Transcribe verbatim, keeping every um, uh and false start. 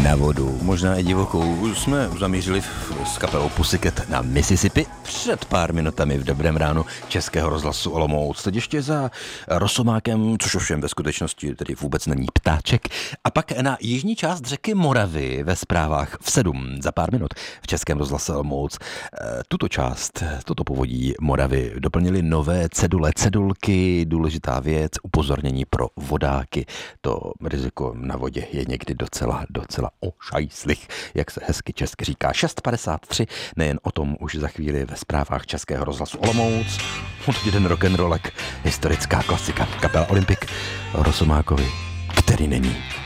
na vodu, možná i divokou, jsme zamířili s kapelou Pussycat na Mississippi před pár minutami v Dobrém ránu Českého rozhlasu Olomouc. Teď ještě za rosomákem, což ovšem ve skutečnosti tedy vůbec není ptáček. A pak na jižní část řeky Moravy ve zprávách v sedm za pár minut v Českém rozhlase Olomouc. Tuto část, toto povodí Moravy doplnili nové cedule, cedulky, důležitá věc, upozornění pro vodáky. To riziko na vodě je někdy docela, docela ošajslich, jak se hezky česky říká. šest padesát tři, nejen o tom už za chvíli ve zprávách Českého rozhlasu Olomouc. Od jeden rock'n'rollek, historická klasika, kapela Olympik, Rosomákovi, který není.